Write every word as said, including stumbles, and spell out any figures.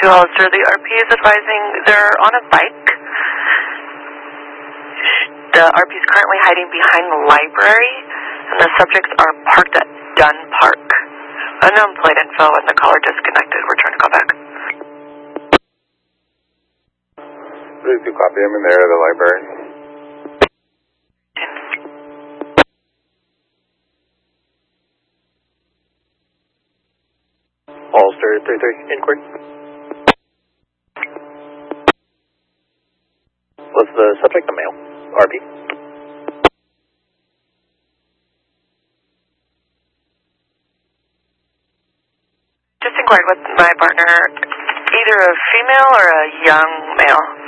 two Hollister, the R P is advising they're on a bike. The R P is currently hiding behind the library, and the subjects are parked at Dunn Park. Unknown plate info, and the caller disconnected. We're trying to call back. Please do copy. I'm in there at the library. Hollister three three, inquiry. Was the subject a male? R P? Just inquired with my partner, either a female or a young male.